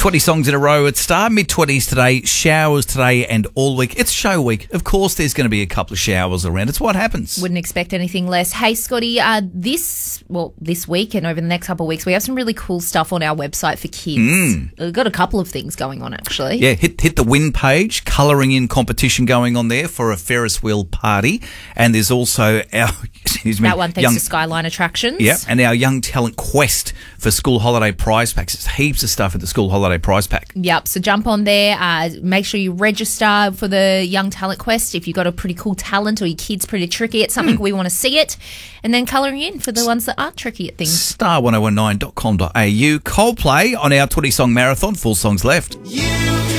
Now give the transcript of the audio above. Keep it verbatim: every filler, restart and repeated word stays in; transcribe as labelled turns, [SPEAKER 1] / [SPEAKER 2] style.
[SPEAKER 1] twenty songs in a row at Star. mid-twenties today, showers today and all week. It's show week. Of course there's going to be a couple of showers around. It's what happens.
[SPEAKER 2] Wouldn't expect anything less. Hey, Scotty, uh, this well this week and over the next couple of weeks, we have some really cool stuff on our website for kids.
[SPEAKER 1] Mm.
[SPEAKER 2] We've got a couple of things going on, actually.
[SPEAKER 1] Yeah, hit hit the win page, colouring in competition going on there for a Ferris wheel party. And there's also our... Excuse me,
[SPEAKER 2] that one thanks
[SPEAKER 1] young,
[SPEAKER 2] to Skyline Attractions.
[SPEAKER 1] Yeah, and our Young Talent Quest for school holiday prize packs. There's heaps of stuff at the school holiday prize pack.
[SPEAKER 2] Yep, so jump on there. Uh, make sure you register for the Young Talent Quest if you've got a pretty cool talent or your kid's pretty tricky at something. Mm. We want to see it. And then colouring in for the ones that aren't tricky at things.
[SPEAKER 1] star ten nineteen dot com dot a u. Coldplay on our twenty-song marathon. Full songs left.
[SPEAKER 3] You